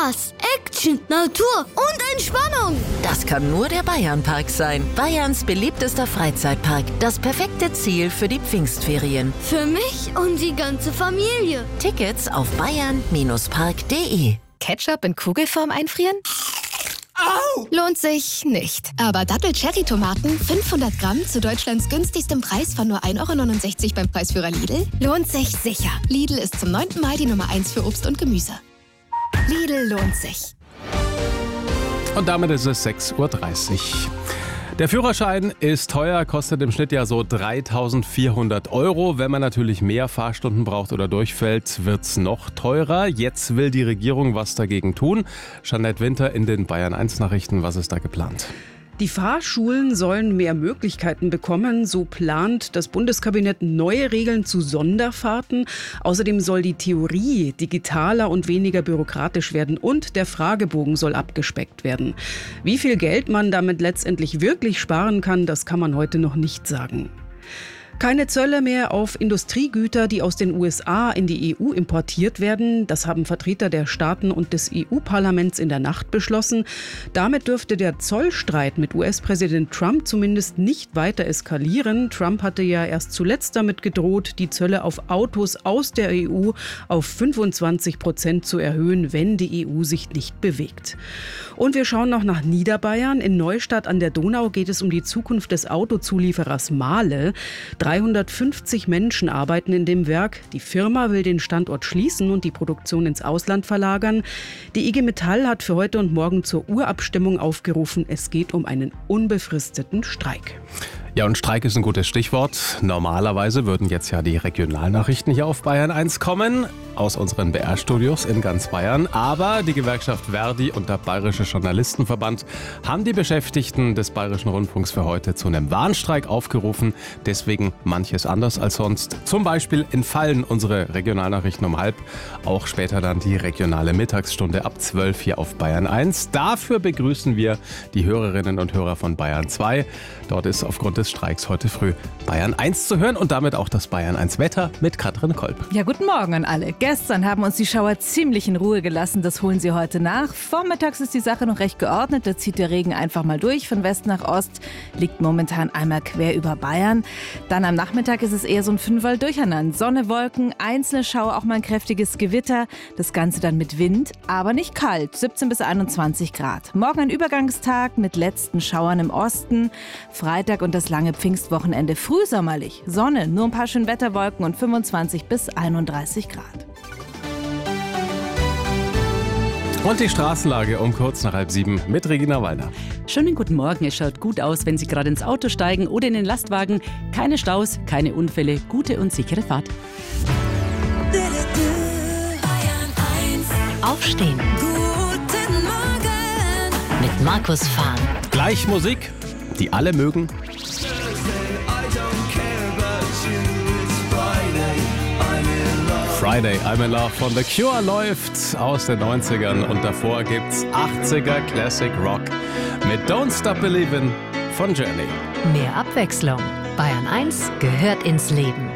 Spaß, Action, Natur und Entspannung. Das kann nur der Bayernpark sein. Bayerns beliebtester Freizeitpark. Das perfekte Ziel für die Pfingstferien. Für mich und die ganze Familie. Tickets auf bayern-park.de. Ketchup in Kugelform einfrieren? Au! Lohnt sich nicht. Aber Dattel-Cherry-Tomaten 500 Gramm zu Deutschlands günstigstem Preis von nur 1,69 € beim Preisführer Lidl lohnt sich sicher. Lidl ist zum 9. Mai die Nummer 1 für Obst und Gemüse. Lidl lohnt sich. Und damit ist es 6:30 Uhr. Der Führerschein ist teuer, kostet im Schnitt ja so 3.400 €. Wenn man natürlich mehr Fahrstunden braucht oder durchfällt, wird's noch teurer. Jetzt will die Regierung was dagegen tun. Jeanette Winter in den Bayern 1 Nachrichten. Was ist da geplant? Die Fahrschulen sollen mehr Möglichkeiten bekommen. So plant das Bundeskabinett neue Regeln zu Sonderfahrten. Außerdem soll die Theorie digitaler und weniger bürokratisch werden und der Fragebogen soll abgespeckt werden. Wie viel Geld man damit letztendlich wirklich sparen kann, das kann man heute noch nicht sagen. Keine Zölle mehr auf Industriegüter, die aus den USA in die EU importiert werden. Das haben Vertreter der Staaten und des EU-Parlaments in der Nacht beschlossen. Damit dürfte der Zollstreit mit US-Präsident Trump zumindest nicht weiter eskalieren. Trump hatte ja erst zuletzt damit gedroht, die Zölle auf Autos aus der EU auf 25% zu erhöhen, wenn die EU sich nicht bewegt. Und wir schauen noch nach Niederbayern. In Neustadt an der Donau geht es um die Zukunft des Autozulieferers Mahle. 350 Menschen arbeiten in dem Werk. Die Firma will den Standort schließen und die Produktion ins Ausland verlagern. Die IG Metall hat für heute und morgen zur Urabstimmung aufgerufen. Es geht um einen unbefristeten Streik. Ja, und Streik ist ein gutes Stichwort. Normalerweise würden jetzt ja die Regionalnachrichten hier auf Bayern 1 kommen, aus unseren BR-Studios in ganz Bayern. Aber die Gewerkschaft Verdi und der Bayerische Journalistenverband haben die Beschäftigten des Bayerischen Rundfunks für heute zu einem Warnstreik aufgerufen. Deswegen manches anders als sonst. Zum Beispiel entfallen unsere Regionalnachrichten um 12:30. Auch später dann die regionale Mittagsstunde ab 12 hier auf Bayern 1. Dafür begrüßen wir die Hörerinnen und Hörer von Bayern 2. Dort ist aufgrund des Streiks heute früh Bayern 1 zu hören und damit auch das Bayern 1 Wetter mit Katrin Kolb. Ja, guten Morgen an alle. Gestern haben uns die Schauer ziemlich in Ruhe gelassen. Das holen sie heute nach. Vormittags ist die Sache noch recht geordnet. Da zieht der Regen einfach mal durch. Von West nach Ost liegt momentan einmal quer über Bayern. Dann am Nachmittag ist es eher so ein Fünferl durcheinander. Sonne, Wolken, einzelne Schauer, auch mal ein kräftiges Gewitter. Das Ganze dann mit Wind, aber nicht kalt. 17 bis 21 Grad. Morgen ein Übergangstag mit letzten Schauern im Osten. Freitag und das lange Pfingstwochenende frühsommerlich. Sonne, nur ein paar Schönwetterwolken und 25 bis 31 Grad. Und die Straßenlage um kurz nach 6:30 mit Regina Wallner. Schönen guten Morgen. Es schaut gut aus, wenn Sie gerade ins Auto steigen oder in den Lastwagen. Keine Staus, keine Unfälle, gute und sichere Fahrt. Aufstehen. Guten Morgen. Mit Markus Fahn. Gleich Musik, die alle mögen. Friday, I'm in Love von The Cure läuft aus den 90ern und davor gibt's 80er Classic Rock mit Don't Stop Believin' von Journey. Mehr Abwechslung. Bayern 1 gehört ins Leben.